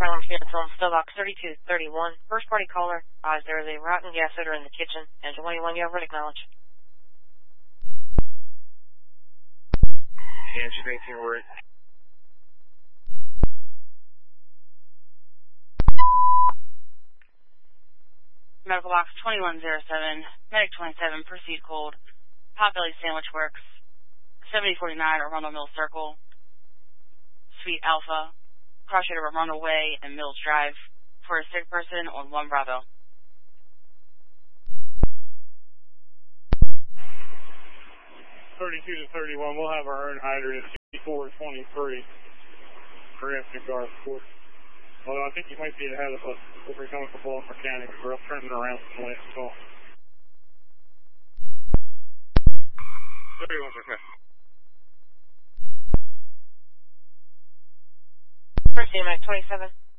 From Stillbox 3231, first party caller, there is a rotten gas odor in the kitchen, and 21 you over acknowledge. Answer 18 word. Medical box 2107, medic 27, proceed cold. Potbelly Sandwich Works, 7049 Arundel Mills Circle, Suite Alpha, cross shade of Arundel Way and Mills Drive for a sick person on 1 Bravo. 32 to 31, we'll have our own hydrant at 6423 for Anthony Garth, of course. Although I think you might be ahead of us if we're coming from Baltimore County, because we're up turning around from the last call. 31's okay. First EMAC 27.